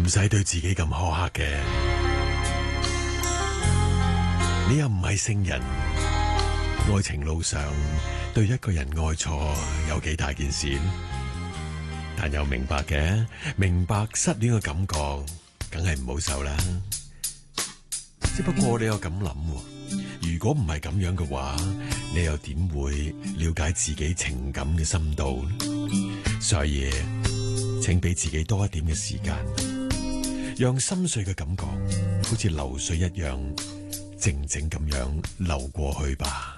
唔使對自己咁苛刻嘅。你又唔係聖人，愛情路上對一個人愛錯有幾大件事？但又明白嘅，明白失戀嘅感覺，梗係唔好受啦。只不過你又咁諗，如果唔係咁樣嘅話，你又點會了解自己情感嘅深度呢？所以，請俾自己多一點嘅時間，讓心碎嘅感覺好似流水一樣，靜靜咁樣流過去吧。